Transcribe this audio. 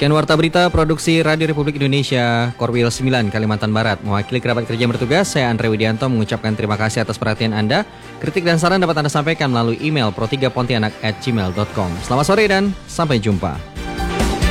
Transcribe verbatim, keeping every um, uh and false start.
Sekian Warta Berita Produksi Radio Republik Indonesia, Korwil sembilan, Kalimantan Barat. Mewakili kerabat kerja yang bertugas, saya Andre Widianto mengucapkan terima kasih atas perhatian Anda. Kritik dan saran dapat Anda sampaikan melalui email pro tiga pontianak at gmail dot com. Selamat sore dan sampai jumpa.